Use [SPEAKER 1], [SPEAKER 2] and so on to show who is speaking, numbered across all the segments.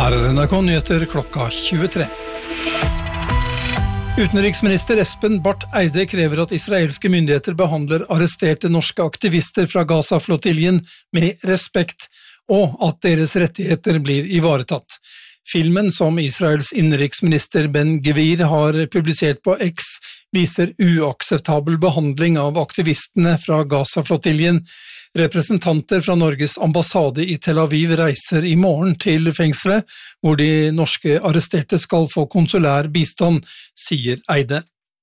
[SPEAKER 1] Her NRK Nyheter klokka 23. Utenriksminister Espen Barth Eide krever at israelske myndigheter behandler arresterte norske aktivister fra Gaza-flottiljen med respekt, og at deres rettigheter blir ivaretatt. Filmen som Israels innenriksminister Ben Gvir har publisert på X viser uakseptabel behandling av aktivistene fra Gaza-flottiljen. Representanter fra Norges ambassade i Tel Aviv reiser i morgen til fengselet, hvor de norske arresterte skal få konsulær bistand, sier Eide.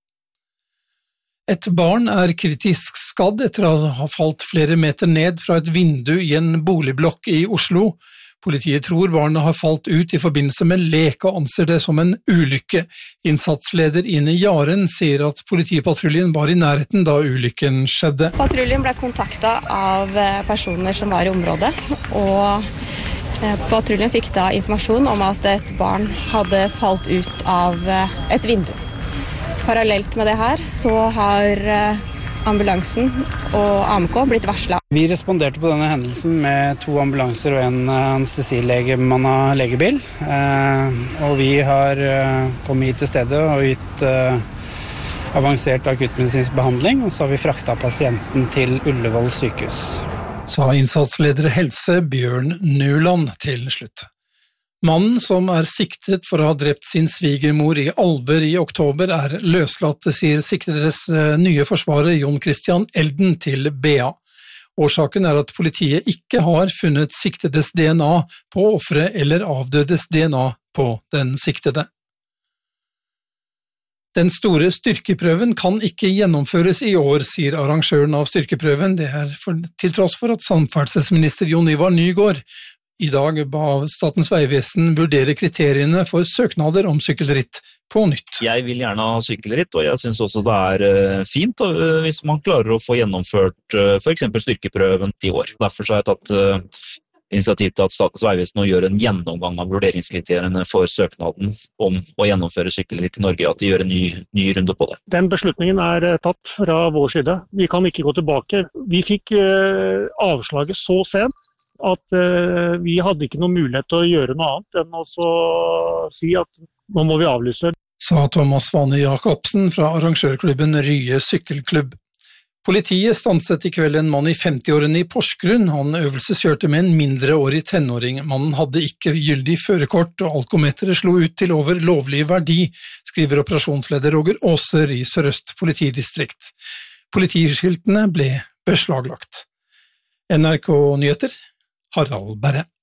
[SPEAKER 1] Et barn er kritisk skadd etter å ha falt flere meter ned fra et vindu i en boligblokk i Oslo. Politiet tror barnet har falt ut i forbindelse med lek og anser det som en ulykke. Innsatsleder Ine Jaren sier at politipatruljen var i nærheten da ulykken skjedde.
[SPEAKER 2] Patruljen ble kontaktet av personer som var i området, og patruljen fikk da informasjon om at et barn hadde falt ut av et vindu. Parallelt med det her så har ambulansen og AMK blitt varslet.
[SPEAKER 3] Vi responderte på denne hendelsen med 2 ambulanser og en anestesilegemannet legebil. Og vi har kommet hit til stedet og gitt avansert akuttmedisinsk behandling, og så har vi fraktet pasienten til Ullevål sykehus.
[SPEAKER 1] Sa innsatsleder helse Bjørn Nuland til slutt. Mannen som er siktet for å ha drept sin svigermor i Alver i oktober er løslatt, sier siktedes nye forsvarer Jon Christian Elden til BA. Årsaken er at politiet ikke har funnet siktedes DNA på offeret eller avdødes DNA på den siktede. Den store styrkeprøven kan ikke gjennomføres i år, sier arrangøren av styrkeprøven. Det er til tross for at samferdselsminister Jon Ivar Nygård i dag ba Statens Vegvesen vurdere kriteriene for søknader om sykkelritt på nytt.
[SPEAKER 4] Jeg vil gjerne ha sykkelritt, og jeg synes også det er fint hvis man klarer å få gjennomført for eksempel styrkeprøven i år. Derfor har jeg tatt initiativ til at Statens Vegvesen nå gjør en gjennomgang av vurderingskriteriene for søknaden om å gjennomføre sykkelritt i Norge, at de gjør en ny runde på det.
[SPEAKER 5] Den beslutningen er tatt fra vår side. Vi kan ikke gå tilbake. Vi fikk avslaget så sent at vi hadde ikke noen mulighet til å gjøre noe annet enn å si at nå må vi avlyse.
[SPEAKER 1] Sa Thomas Vane Jacobsen fra arrangørklubben Rye Sykkelklubb. Politiet stanset i kveld en mann i 50-årene i Porsgrunn. Han øvelseskjørte med en mindreårig tenåring. Mannen hadde ikke gyldig førerkort, og alkometeret slo ut til over lovlig verdi, skriver operasjonsleder Roger Åser i Sør-Øst politidistrikt. Politiskiltene ble beslaglagt. NRK Nyheter, Harald Berre.